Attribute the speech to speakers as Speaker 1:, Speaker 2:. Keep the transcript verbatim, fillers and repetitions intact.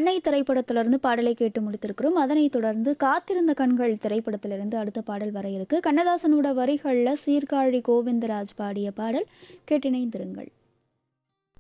Speaker 1: அன்னை திரைப்படத்திலிருந்து பாடலை கேட்டு முடித்திருக்கிறோம். அதனைத் தொடர்ந்து காத்திருந்த கண்கள் திரைப்படத்திலிருந்து அடுத்த பாடல் வர இருக்கு. கண்ணதாசனோட வரிகளில் சீர்காழி கோவிந்தராஜ் பாடிய பாடல் கேட்டிணைந்திருங்கள்.